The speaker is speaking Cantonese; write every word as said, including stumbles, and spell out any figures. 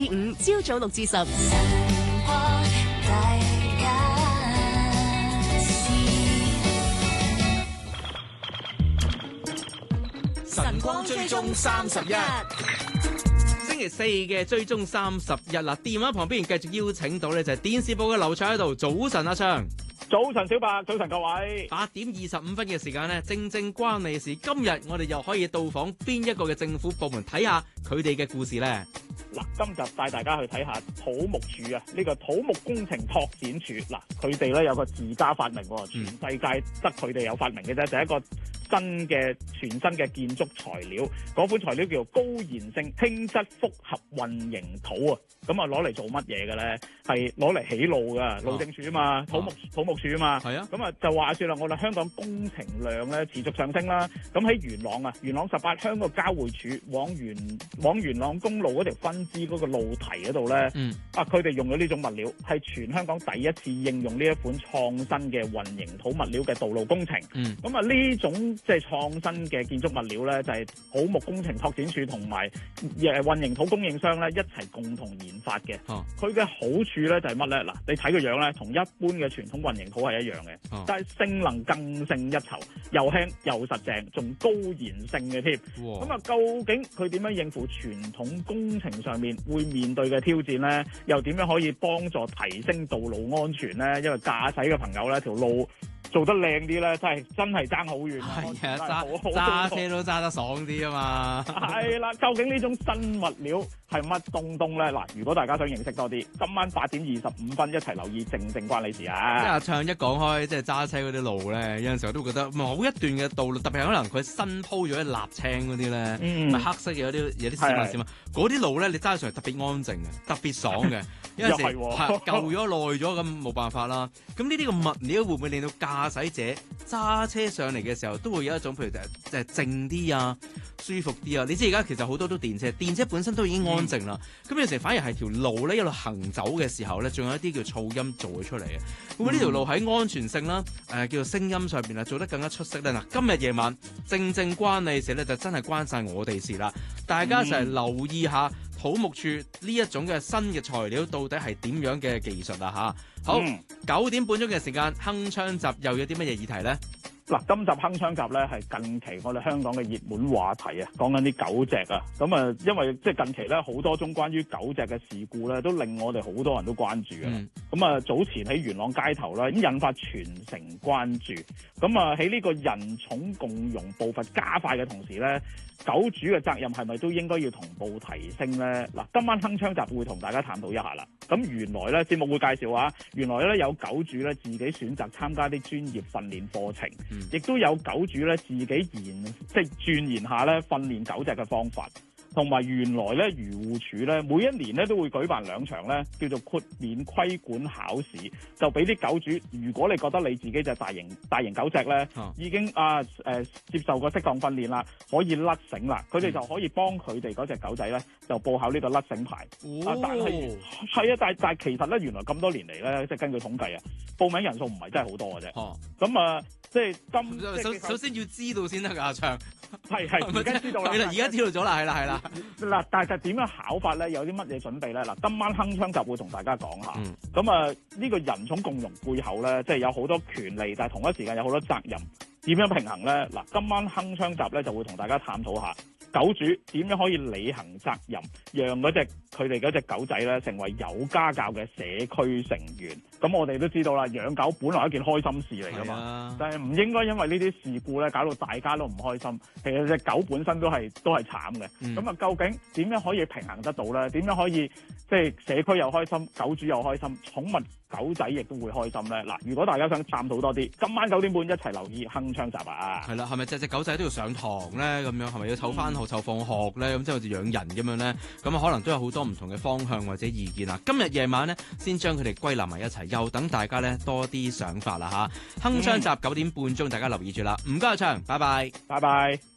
五朝早六至十。 晨光追蹤三十一，星期四嘅追蹤三十一啦。電話旁邊繼續邀請到咧就係電視部嘅劉暢喺度。早晨阿暢， 早晨小白，早晨各位。 八點二十五分嘅時間呢，正正關你事。今日我哋又可以到訪邊一個嘅政府部門，睇下佢哋嘅故事呢。 嗱，今集帶大家去睇下土木署啊，呢個土木工程拓展署。嗱，佢哋咧有個自家發明，全世界得佢哋有發明嘅啫，就係一個新嘅全新嘅建築材料。嗰款材料叫做高燃性輕質複合混凝土啊。咁啊，攞嚟做乜嘢嘅咧？係攞嚟起路噶，路政署啊嘛，土木、啊、土木署啊嘛。係啊。咁啊，就話說啦，我哋香港工程量咧持續上升啦。咁喺元朗啊，元朗十八鄉個交匯處往元往元朗公路嗰條分支嗰個路堤嗰度咧，嗯、啊，佢哋用咗呢種物料，係全香港第一次應用呢一款創新嘅混凝土物料嘅道路工程。嗯。咁啊，呢種即係創新嘅建築物料咧，就係、是、土木工程拓展署同埋誒混凝土供應商咧一齊共同研發嘅。哦。佢嘅好處咧就係乜咧？嗱，你睇個樣咧，同一般嘅傳統混凝土係一樣嘅，哦、但係性能更勝一籌，又輕又實淨，仲高燃性嘅添。咁啊哇，究竟佢點樣應付傳統工程上面會面對嘅挑戰咧？又點樣可以幫助提升道路安全咧？因為駕駛嘅朋友咧，條路做得靚啲咧，真係真係爭好遠。係啊，揸揸車都揸得爽啲啊嘛。係啦，究竟呢種新物料係乜東東咧？嗱，如果大家想認識多啲，今晚八點二十五分一齊留意，正正關你事啊！即係阿暢一講開，即係揸車嗰啲路咧，有陣時候都會覺得某一段嘅道路，特別係可能佢新鋪咗一瀝青嗰啲咧，嗯、黑色嘅有啲有啲閃啊閃啊，嗰啲路咧你揸上嚟特別安靜嘅，特別爽嘅。有陣時係舊咗耐咗咁冇辦法啦。咁呢啲個物料會唔會令到駕駛者揸車上嚟嘅時候都會有一種譬如就係靜啲啊、舒服啲啊？你知而家其實好多都電車，電車本身都已經安靜啦。咁、嗯、有時反而係條路咧一路行走嘅時候咧，仲有一啲叫噪音做咗出嚟嘅。會唔會呢條路喺安全性啦、誒、呃、叫做聲音上邊啊做得更加出色咧？嗱，今日夜晚正正關你事咧，就真係關晒我哋事啦。大家一齊留意下土木署呢一種嘅新嘅材料到底係點樣嘅技術啊吓？好，九、嗯、點半鐘嘅時間，鏗鏘集又有啲乜嘢議題咧？嗱，今集鏗鏘集咧係近期我哋香港嘅熱門話題啊，講緊啲狗隻啊。咁啊，因為即係近期咧好多宗關於狗隻嘅事故咧，都令我哋好多人都關注嘅。咁啊、嗯，早前喺元朗街頭咧，已經引發全城關注。咁啊，喺呢個人寵共融步伐加快嘅同時咧，狗主嘅責任係咪都應該要同步提升咧？嗱，今晚鏗鏘集會同大家探討一下啦。咁原來咧節目會介紹啊，原來咧有狗主咧自己選擇參加啲專業訓練課程，亦、嗯、都有狗主咧自己研即係鑽研下咧訓練狗隻嘅方法。同埋原來咧漁護署咧每一年咧都會舉辦兩場咧叫做豁免規管考試，就俾啲狗主，如果你覺得你自己隻大型大型狗隻咧、啊、已經啊誒、呃、接受過適當訓練啦，可以甩繩啦，佢哋就可以幫佢哋嗰隻狗仔咧就報考呢個甩繩牌。哦、啊，但係係啊，但係但係其實咧原來咁多年嚟咧，即係根據統計啊，報名人數唔係真係好多嘅啫。哦，咁啊，即係今首首先要知道先得㗎，阿暢。係係，而家知道啦， 而家知道咗啦，係啦係啦。 嗱，但係點樣考法咧？有啲乜嘢準備咧？嗱，今晚鏗鏘集會同大家講下。咁啊、嗯，呢個人寵共融背後咧，即係有好多權利，但係同一時間有好多責任，點樣平衡咧？嗱，今晚鏗鏘集咧就會同大家探討下。狗主點樣可以履行責任，讓嗰隻佢哋嗰隻狗仔咧成為有家教嘅社區成員？咁我哋都知道啦，養狗本來係一件開心事嚟噶嘛，啊、但係唔應該因為呢啲事故咧搞到大家都唔開心。其實隻狗本身都係都係慘嘅。咁啊、嗯，究竟點樣可以平衡得到咧？點樣可以即係社區又開心，狗主又開心，寵物狗仔亦都會開心咧？嗱，如果大家想探討多啲，今晚九點半一齊留意鏗鏘集啊！係啦，係咪隻隻狗仔都要上堂咧？咁樣係咪要湊翻學湊放學咧？咁即係好似養人咁樣咧？咁可能都有好多唔同嘅方向或者意見啊！今日夜晚咧，先將佢哋歸納埋一齊，又等大家咧多啲想法啦吓！鏗鏘集九點半鐘，大家留意住啦！唔該阿暢，拜拜，拜拜。